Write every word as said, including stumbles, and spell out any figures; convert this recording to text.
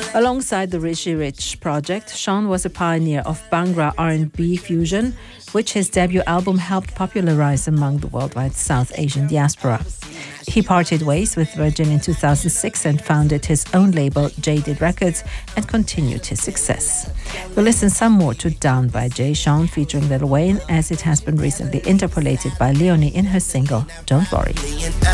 Alongside the Richie Rich project, Sean was a pioneer of Bhangra R and B fusion, which his debut album helped popularize among the worldwide South Asian diaspora. He parted ways with Virgin in two thousand six and founded his own label, Jaded Records, and continued his success. We'll listen some more to Down by Jay Sean featuring Lil Wayne, as it has been recently interpolated by Leonie in her single Don't Worry.